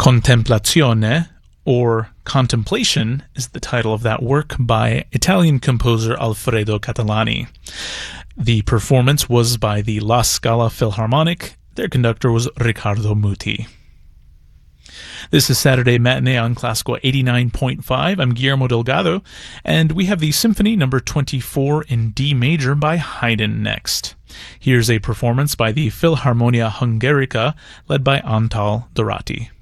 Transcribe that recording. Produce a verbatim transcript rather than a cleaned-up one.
Contemplazione, or Contemplation, is the title of that work by Italian composer Alfredo Catalani. The performance was by the La Scala Philharmonic. Their conductor was Riccardo Muti. This is Saturday Matinee on Classical eighty-nine point five. I'm Guillermo Delgado, and we have the Symphony number twenty-four in D major by Haydn next. Here's a performance by the Philharmonia Hungarica, led by Antal Dorati.